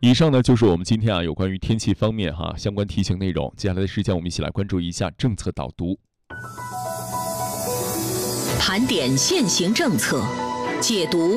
以上呢就是我们今天有关于天气方面相关提醒内容。接下来的时间，我们一起来关注一下政策导读。 盘点现行政策，解读